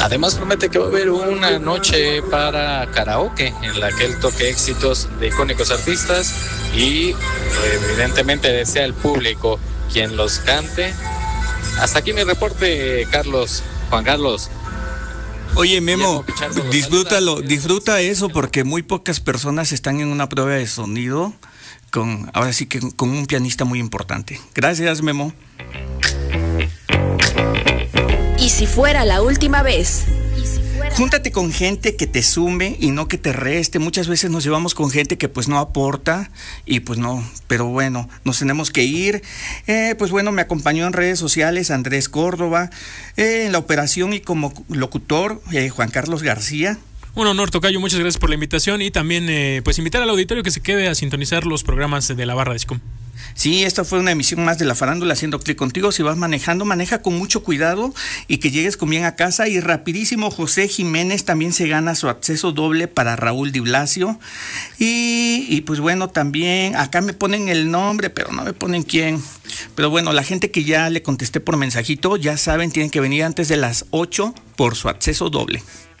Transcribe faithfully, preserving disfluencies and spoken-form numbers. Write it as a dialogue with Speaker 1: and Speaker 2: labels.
Speaker 1: Además promete que va a haber una noche para karaoke en la que él toque éxitos de icónicos artistas y evidentemente sea el público quien los cante. Hasta aquí mi reporte, Carlos, Juan Carlos.
Speaker 2: Oye, Memo, disfrútalo, disfruta eso porque muy pocas personas están en una prueba de sonido con, ahora sí que con un pianista muy importante. Gracias, Memo.
Speaker 3: Y si fuera la última vez.
Speaker 2: Júntate con gente que te sume y no que te reste. Muchas veces nos llevamos con gente que pues no aporta y pues no, pero bueno, nos tenemos que ir. Eh, pues bueno, me acompañó en redes sociales Andrés Córdoba, eh, en la operación y como locutor eh, Juan Carlos García.
Speaker 4: Un honor, tocayo, muchas gracias por la invitación y también eh, pues invitar al auditorio que se quede a sintonizar los programas de la Barra de Scum.
Speaker 2: Sí, esta fue una emisión más de La Farándula haciendo clic contigo. Si vas manejando, maneja con mucho cuidado y que llegues con bien a casa. Y rapidísimo, José Jiménez también se gana su acceso doble para Raúl Di Blasio. Y, y pues bueno, también acá me ponen el nombre, pero no me ponen quién. Pero bueno, la gente que ya le contesté por mensajito, ya saben, tienen que venir antes de las ocho por su acceso doble.